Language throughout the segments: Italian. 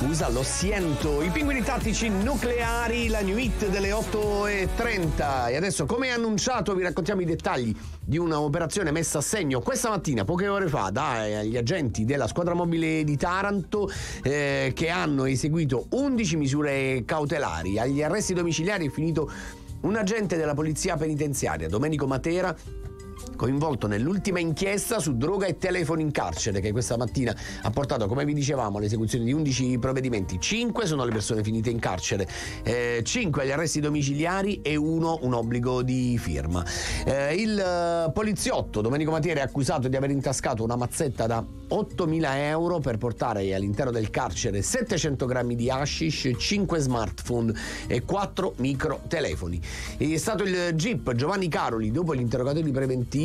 diffusa, lo siento. I Pinguini Tattici Nucleari, la new hit delle 8:30. E adesso, come annunciato, vi raccontiamo i dettagli di un'operazione messa a segno questa mattina, poche ore fa, dagli agenti della squadra mobile di Taranto, che hanno eseguito 11 misure cautelari. Agli arresti domiciliari è finito un agente della polizia penitenziaria, Domenico Matera, coinvolto nell'ultima inchiesta su droga e telefono in carcere, che questa mattina ha portato, come vi dicevamo, all'esecuzione di 11 provvedimenti. 5 sono le persone finite in carcere, 5 agli arresti domiciliari e 1 un obbligo di firma. Il poliziotto Domenico Matera è accusato di aver intascato una mazzetta da 8.000 euro per portare all'interno del carcere 700 grammi di hashish, 5 smartphone e 4 microtelefoni. È stato il GIP Giovanni Caroli, dopo gli interrogatori preventivi,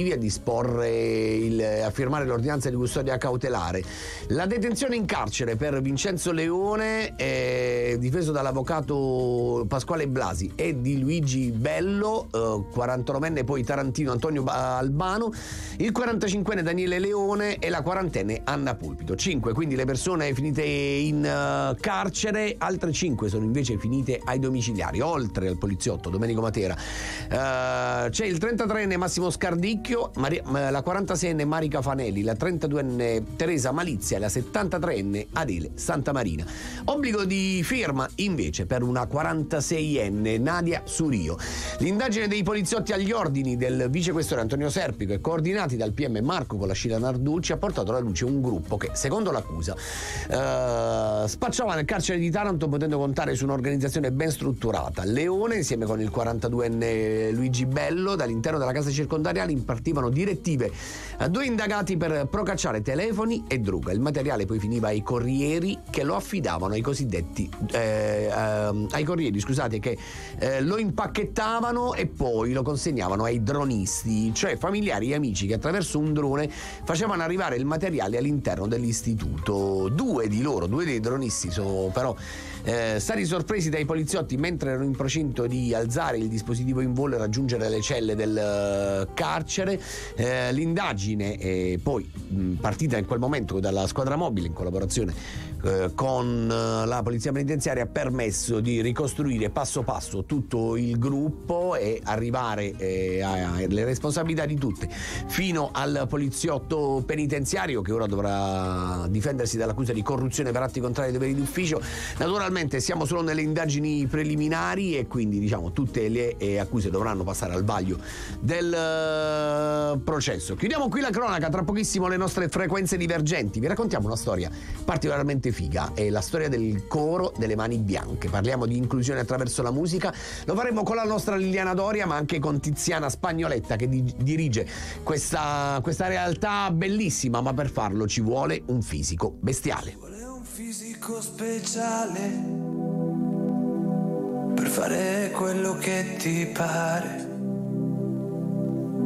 a firmare l'ordinanza di custodia cautelare. La detenzione in carcere per Vincenzo Leone, difeso dall'avvocato Pasquale Blasi, e di Luigi Bello, 49enne poi tarantino Antonio Albano, il 45enne Daniele Leone e la 40enne Anna Pulpito. 5 quindi le persone finite in carcere, altre 5 sono invece finite ai domiciliari. Oltre al poliziotto Domenico Matera, c'è il 33enne Massimo Scardicchio, la 46enne Marica Fanelli, la 32enne Teresa Malizia e la 73enne Adele Santamarina. Obbligo di firma invece per una 46enne Nadia Surio. L'indagine dei poliziotti agli ordini del vicequestore Antonio Serpico e coordinati dal PM Marco Colascilla Nardulci ha portato alla luce un gruppo che, secondo l'accusa, spacciava nel carcere di Taranto potendo contare su un'organizzazione ben strutturata. Leone, insieme con il 42enne Luigi Bello, dall'interno della casa circondariale impartivano direttive a 2 indagati per procacciare telefoni e droga. Il materiale poi finiva ai corrieri che lo affidavano ai cosiddetti ai corrieri, scusate, che lo impacchettavano e poi lo consegnavano ai dronisti, cioè familiari e amici che attraverso un drone facevano arrivare il materiale all'interno dell'istituto. Due dei dronisti sono però stati sorpresi dai poliziotti mentre erano in procinto di alzare il dispositivo in volo e raggiungere le celle del carcere. L'indagine è poi partita in quel momento dalla squadra mobile in collaborazione con la polizia penitenziaria, ha permesso di ricostruire passo passo tutto il gruppo e arrivare alle responsabilità di tutte fino al poliziotto penitenziario, che ora dovrà difendersi dall'accusa di corruzione per atti contrari ai doveri d'ufficio. Naturalmente siamo solo nelle indagini preliminari e quindi tutte le accuse dovranno passare al vaglio del processo. Chiudiamo qui la cronaca, tra pochissimo le nostre frequenze divergenti. Vi raccontiamo una storia particolarmente figa, è la storia del coro delle Mani Bianche. Parliamo di inclusione attraverso la musica, lo faremo con la nostra Liliana Doria ma anche con Tiziana Spagnoletta, che dirige questa realtà bellissima, ma per farlo ci vuole un fisico bestiale. Ci vuole un fisico speciale per fare quello che ti pare.